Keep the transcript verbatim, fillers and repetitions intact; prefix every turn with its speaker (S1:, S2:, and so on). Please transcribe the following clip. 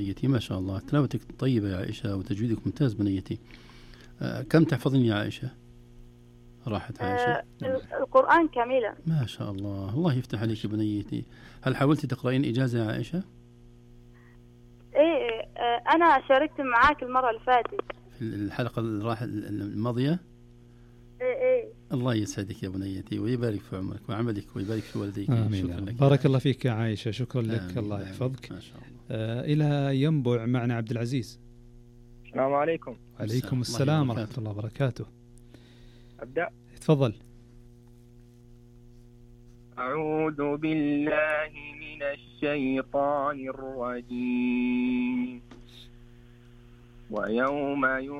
S1: بنيتي، ما شاء الله تلاوتك طيبة يا عائشة وتجويدك ممتاز بنيتي. آه كم تحفظين يا عائشة؟ راحت عائشة.
S2: آه القرآن كاملا.
S1: ما شاء الله، الله يفتح عليك بنيتي. هل حاولتي تقرأين إجازة يا عائشة؟
S2: ايه آه انا شاركت معاك المرة اللي فاتت
S1: في الحلقة الراح الماضية.
S2: ايه ايه
S1: الله يسعدك يا بنيتي ويبارك في عمرك وعملك ويبارك في والديك.
S3: شكرا لك. بارك الله فيك يا عائشة، شكرا لك.
S1: آمين.
S3: الله يحفظك.
S1: ما شاء الله.
S3: آه إلى ينبع معنا عبد العزيز.
S4: السلام عليكم.
S3: عليكم السلام ورحمة الله وبركاته.
S4: أبدأ.
S3: تفضل.
S4: أعوذ بالله من الشيطان الرجيم. ويوم